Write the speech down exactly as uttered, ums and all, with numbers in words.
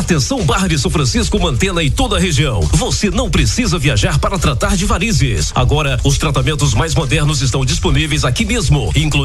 Atenção Barra de São Francisco, Mantena e toda a região. Você não precisa viajar para tratar de varizes. Agora, os tratamentos mais modernos estão disponíveis aqui mesmo, incluindo